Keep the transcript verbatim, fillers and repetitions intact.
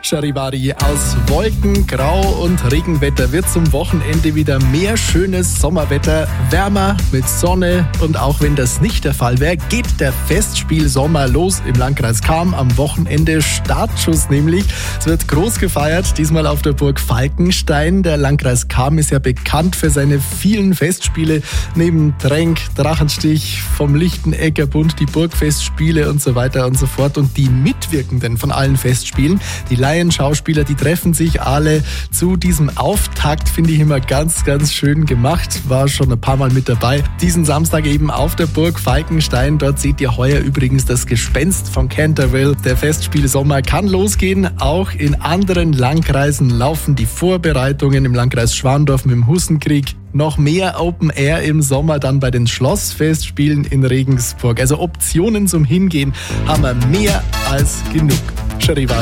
Charivari, aus Wolken, Grau und Regenwetter wird zum Wochenende wieder mehr schönes Sommerwetter, wärmer mit Sonne, und auch wenn das nicht der Fall wäre, geht der Festspiel Sommer los im Landkreis Cham am Wochenende. Startschuss nämlich. Es wird groß gefeiert, diesmal auf der Burg Falkenstein. Der Landkreis Cham ist ja bekannt für seine vielen Festspiele, neben Tränk, Drachenstich, vom Lichteneggerbund, die Burgfestspiele und so weiter und so fort. Und die Mitwirkenden von allen Festspielen, die Laienschauspieler, die treffen sich alle zu diesem Auftakt, finde ich immer ganz, ganz schön gemacht. War schon ein paar Mal mit dabei. Diesen Samstag eben auf der Burg Falkenstein. Dort seht ihr heuer übrigens das Gespenst von Canterville. Der Festspiel Sommer kann losgehen. Auch in anderen Landkreisen laufen die Vorbereitungen. Im Landkreis Schwandorf mit dem Hussenkrieg. Noch mehr Open Air im Sommer dann bei den Schlossfestspielen in Regensburg. Also Optionen zum Hingehen haben wir mehr als genug. Charivari.